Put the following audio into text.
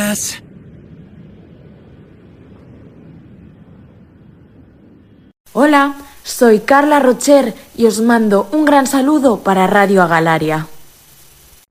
Gracias. Hola, soy Carla Rocher y os mando un gran saludo para Radio Agalaria.